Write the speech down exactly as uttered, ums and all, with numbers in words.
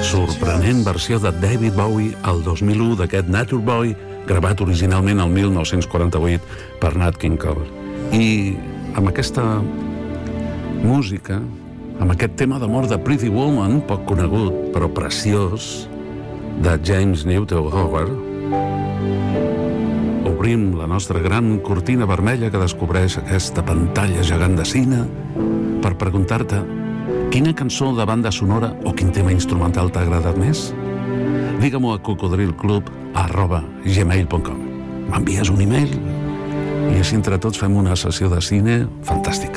sorprenent versió de David Bowie el dos mil u d'aquest Nature Boy, gravat originalment el mil nou-cents quaranta-vuit per Nat King Cole. I amb aquesta música, amb aquest tema d'amor de Pretty Woman, poc conegut però preciós, de James Newton Howard, obrim la nostra gran cortina vermella que descobreix aquesta pantalla gegant de cine per preguntar-te quina cançó de banda sonora o quin tema instrumental t'ha agradat més? Digue-m'ho a cocodrilclub arroba gmail punt com. M'envies un e-mail i així entre tots fem una sessió de cine fantàstica.